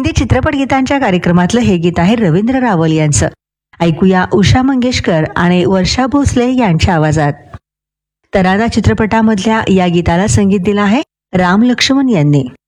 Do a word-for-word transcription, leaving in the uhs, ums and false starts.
हिंदी चित्रपट गीतांच्या कार्यक्रमातलं हे गीत आहे रवींद्र रावल यांचं. ऐकूया उषा मंगेशकर आणि वर्षा भोसले यांच्या आवाजात. तराना चित्रपटामधल्या या गीताला संगीत दिलं आहे राम लक्ष्मण यांनी.